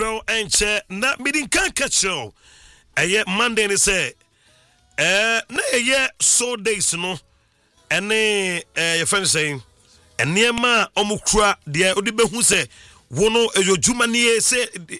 Well, and na meeting can't catch you. Monday they say, na so days no, and your friend saying, and near ma omukra, dear Odibe who say, Wono, your Jumani say,